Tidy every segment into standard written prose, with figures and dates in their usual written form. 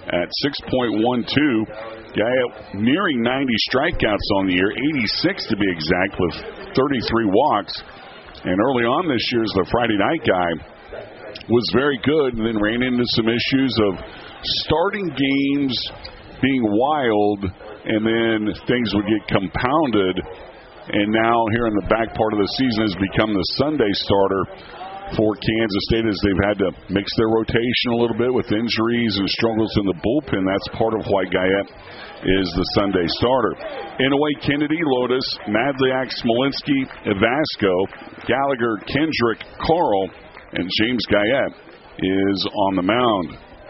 at 6.12. Guyette nearing 90 strikeouts on the year, 86 to be exact, with 33 walks. And early on this year as the Friday night guy was very good and then ran into some issues of starting games being wild and then things would get compounded. And now here in the back part of the season has become the Sunday starter for Kansas State as they've had to mix their rotation a little bit with injuries and struggles in the bullpen. That's part of why Guyette is the Sunday starter. Inouye, Kennedy, Lotus, Madliak, Smolinski, Evasco, Gallagher, Kendrick, Carl, and James Guyette is on the mound.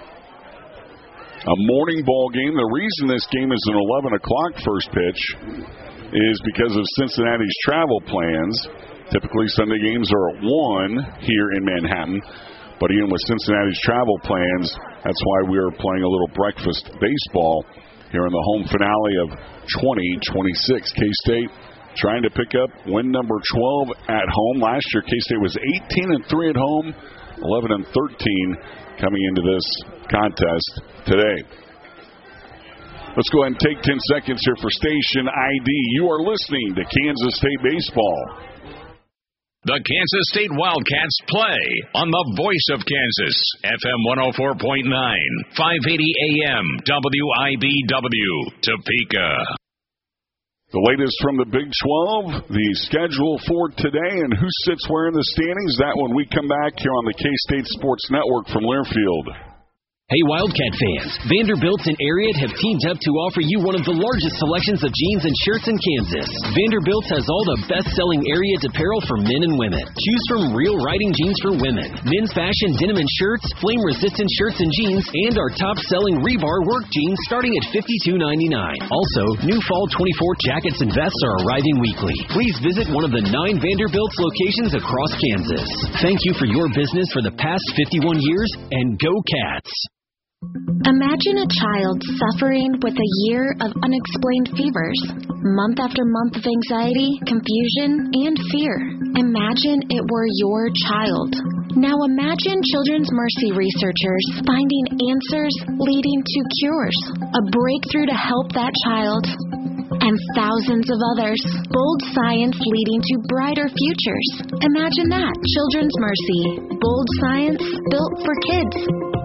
A morning ball game. The reason this game is an 11 o'clock first pitch is because of Cincinnati's travel plans. Typically, Sunday games are at 1 here in Manhattan. But again, with Cincinnati's travel plans, that's why we are playing a little breakfast baseball here in the home finale of 2026. K-State trying to pick up win number 12 at home. Last year, K-State was 18-3 at home, 11-13 coming into this contest today. Let's go ahead and take 10 seconds here for station ID. You are listening to Kansas State Baseball. The Kansas State Wildcats play on the voice of Kansas, FM 104.9, 580 AM, WIBW, Topeka. The latest from the Big 12, the schedule for today, and who sits where in the standings. That when we come back here on the K-State Sports Network from Learfield. Hey Wildcat fans, Vanderbilt and Ariat have teamed up to offer you one of the largest selections of jeans and shirts in Kansas. Vanderbilt has all the best-selling Ariat apparel for men and women. Choose from real riding jeans for women, men's fashion denim and shirts, flame-resistant shirts and jeans, and our top-selling rebar work jeans starting at $52.99. Also, new fall 24 jackets and vests are arriving weekly. Please visit one of the 9 Vanderbilt's locations across Kansas. Thank you for your business for the past 51 years, and go Cats! Imagine a child suffering with a year of unexplained fevers, month after month of anxiety, confusion, and fear. Imagine it were your child. Now imagine Children's Mercy researchers finding answers leading to cures, a breakthrough to help that child, and thousands of others. Bold science leading to brighter futures. Imagine that. Children's Mercy. Bold science built for kids.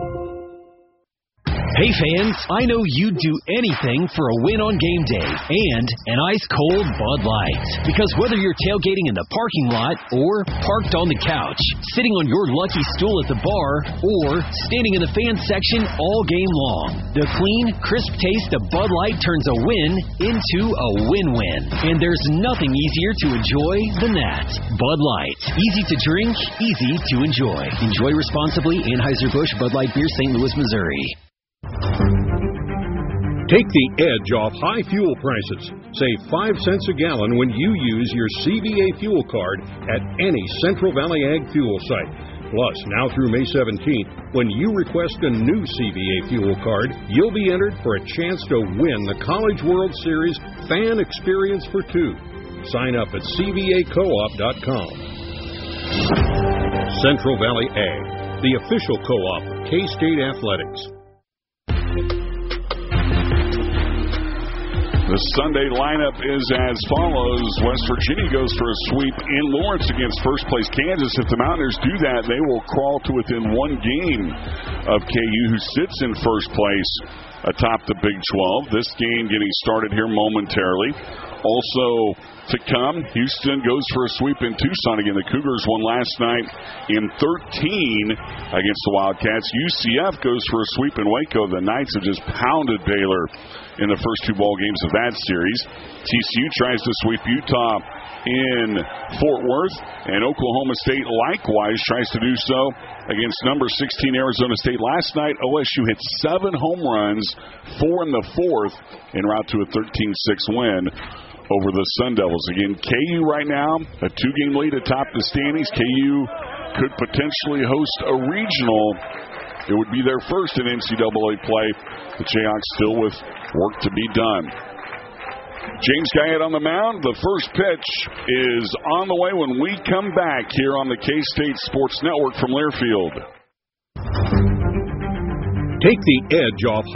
Hey fans, I know you'd do anything for a win on game day and an ice-cold Bud Light. Because whether you're tailgating in the parking lot or parked on the couch, sitting on your lucky stool at the bar, or standing in the fan section all game long, the clean, crisp taste of Bud Light turns a win into a win-win. And there's nothing easier to enjoy than that. Bud Light. Easy to drink, easy to enjoy. Enjoy responsibly. Anheuser-Busch Bud Light Beer, St. Louis, Missouri. Take the edge off high fuel prices. Save 5 cents a gallon when you use your CVA fuel card at any Central Valley Ag fuel site. Plus, now through May 17th, when you request a new CVA fuel card, you'll be entered for a chance to win the College World Series Fan Experience for 2. Sign up at cvacoop.com. Central Valley Ag, the official co-op of K-State Athletics. The Sunday lineup is as follows. West Virginia goes for a sweep in Lawrence against first-place Kansas. If the Mountaineers do that, they will crawl to within 1 game of KU, who sits in first place atop the Big 12. This game getting started here momentarily. Also to come, Houston goes for a sweep in Tucson. Again, the Cougars won last night in 13 against the Wildcats. UCF goes for a sweep in Waco. The Knights have just pounded Baylor in the first 2 ball games of that series. TCU tries to sweep Utah in Fort Worth, and Oklahoma State likewise tries to do so against number 16 Arizona State. Last night, OSU hit 7 home runs, 4 in the 4th, en route to a 13-6 win over the Sun Devils. Again, KU right now, a 2-game lead atop the standings. KU could potentially host a regional. It would be their first in NCAA play. The Jayhawks still with work to be done. James Guyette on the mound. The first pitch is on the way when we come back here on the K-State Sports Network from Learfield. Take the edge off